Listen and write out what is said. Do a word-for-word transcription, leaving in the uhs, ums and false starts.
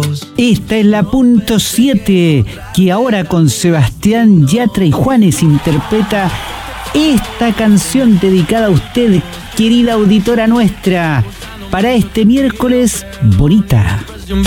Esta es la punto siete, que ahora con Sebastián Yatra y Juanes interpreta esta canción dedicada a usted, querida auditora nuestra, para este miércoles bonita.